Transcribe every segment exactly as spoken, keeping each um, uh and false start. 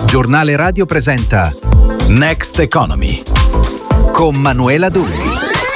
Giornale Radio presenta Next Economy con Manuela Dulli.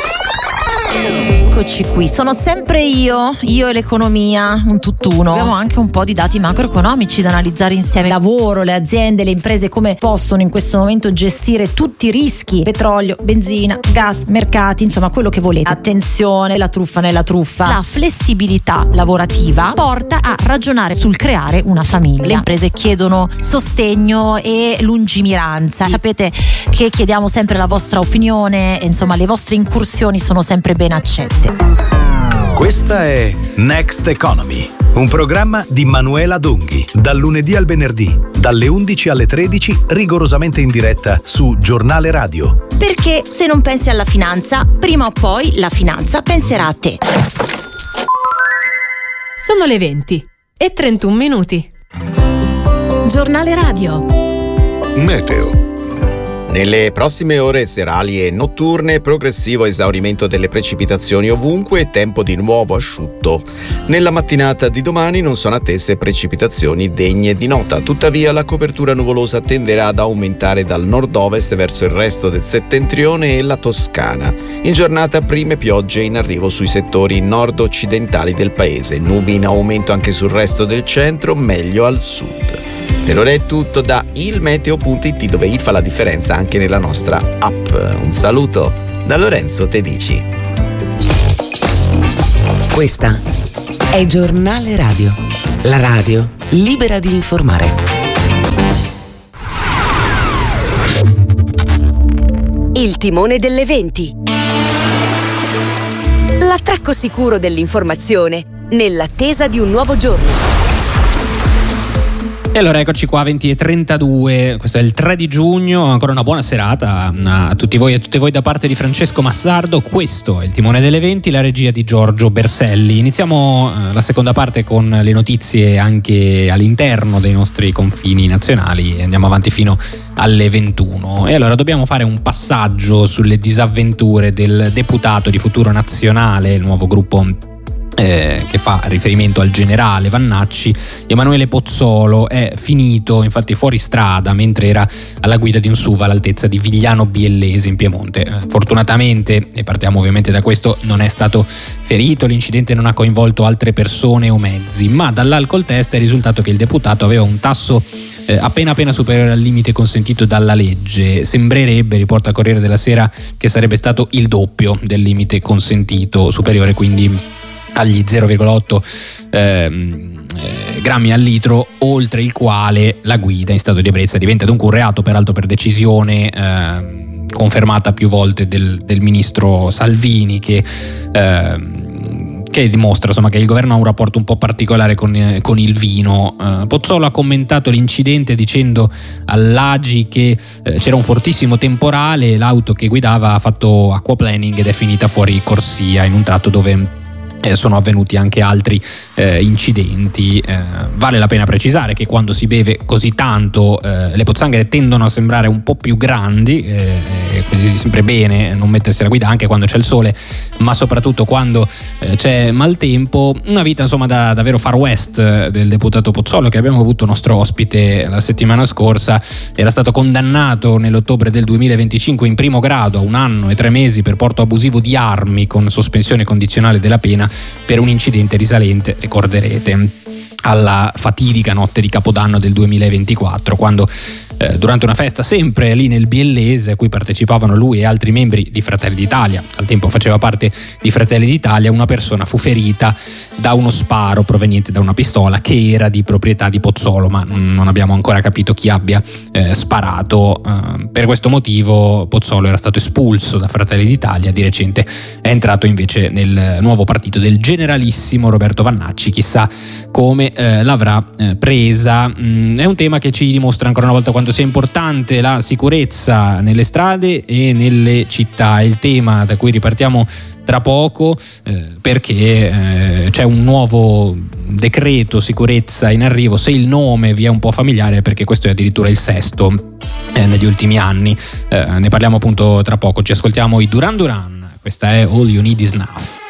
Eccoci qui, sono sempre io, io e l'economia, un tutt'uno. Abbiamo anche un po' di dati macroeconomici da analizzare insieme. Lavoro, le aziende, le imprese, come possono in questo momento gestire tutti i rischi: petrolio, benzina, gas, mercati, insomma quello che volete. Attenzione, la truffa nella truffa. La flessibilità lavorativa porta a ragionare sul creare una famiglia. Le imprese chiedono sostegno e lungimiranza. Sapete che chiediamo sempre la vostra opinione, insomma le vostre incursioni sono sempre ben accette. Questa è Next Economy, un programma di Manuela Dunghi, dal lunedì al venerdì, dalle undici alle tredici, rigorosamente in diretta su Giornale Radio. Perché se non pensi alla finanza, prima o poi la finanza penserà a te. Sono le venti e trentuno minuti. Giornale Radio. Meteo. Nelle prossime ore serali e notturne, progressivo esaurimento delle precipitazioni ovunque e tempo di nuovo asciutto. Nella mattinata di domani non sono attese precipitazioni degne di nota, tuttavia la copertura nuvolosa tenderà ad aumentare dal nord-ovest verso il resto del settentrione e la Toscana. In giornata prime piogge in arrivo sui settori nord-occidentali del paese, nubi in aumento anche sul resto del centro, meglio al sud. Per ora è tutto da ilmeteo punto it, dove il fa la differenza anche nella nostra app. Un saluto da Lorenzo Tedici. Questa è Giornale Radio, la radio libera di informare. Il timone delle venti. L'attracco sicuro dell'informazione nell'attesa di un nuovo giorno. E allora eccoci qua, venti e trentadue, questo è il tre di giugno, ancora una buona serata a tutti voi e a tutte voi da parte di Francesco Massardo. Questo è il timone delle venti, la regia di Giorgio Berselli. Iniziamo eh, la seconda parte con le notizie anche all'interno dei nostri confini nazionali e andiamo avanti fino alle ventuno. E allora dobbiamo fare un passaggio sulle disavventure del deputato di Futuro Nazionale, il nuovo gruppo Eh, che fa riferimento al generale Vannacci. Emanuele Pozzolo è finito infatti fuori strada mentre era alla guida di un S U V all'altezza di Vigliano Biellese in Piemonte. Eh, fortunatamente, e partiamo ovviamente da questo, non è stato ferito, l'incidente non ha coinvolto altre persone o mezzi, ma dall'alcol test è risultato che il deputato aveva un tasso eh, appena appena superiore al limite consentito dalla legge. Sembrerebbe, riporta Corriere della Sera, che sarebbe stato il doppio del limite consentito, superiore quindi agli zero virgola otto ehm, eh, grammi al litro, oltre il quale la guida in stato di ebbrezza diventa dunque un reato, peraltro per decisione eh, confermata più volte del, del ministro Salvini, che eh, che dimostra insomma che il governo ha un rapporto un po' particolare con, eh, con il vino. Eh, Pozzolo ha commentato l'incidente dicendo all'A G I che eh, c'era un fortissimo temporale, l'auto che guidava ha fatto aquaplaning ed è finita fuori corsia in un tratto dove Eh, sono avvenuti anche altri eh, incidenti. Eh, vale la pena precisare che quando si beve così tanto eh, le pozzanghere tendono a sembrare un po' più grandi, eh, quindi è sempre bene non mettersi alla guida anche quando c'è il sole, ma soprattutto quando eh, c'è maltempo. Una vita insomma da davvero far west del deputato Pozzolo, che abbiamo avuto nostro ospite la settimana scorsa. Era stato condannato nell'ottobre del duemilaventicinque in primo grado a un anno e tre mesi per porto abusivo di armi con sospensione condizionale della pena per un incidente risalente, ricorderete, alla fatidica notte di Capodanno del duemilaventiquattro, quando eh, durante una festa sempre lì nel Biellese, a cui partecipavano lui e altri membri di Fratelli d'Italia, al tempo faceva parte di Fratelli d'Italia, una persona fu ferita da uno sparo proveniente da una pistola che era di proprietà di Pozzolo, ma non abbiamo ancora capito chi abbia eh, sparato. Eh, per questo motivo Pozzolo era stato espulso da Fratelli d'Italia, di recente è entrato invece nel nuovo partito del generalissimo Roberto Vannacci, chissà come eh, l'avrà eh, presa. Mm, è un tema che ci dimostra ancora una volta quanto sia importante la sicurezza nelle strade e nelle città. È il tema da cui ripartiamo tra poco eh, perché eh, c'è un nuovo decreto sicurezza in arrivo. Se il nome vi è un po' familiare, perché questo è addirittura il sesto eh, negli ultimi anni. Eh, ne parliamo appunto tra poco. Ci ascoltiamo i Duran Duran, questa è All You Need Is Now.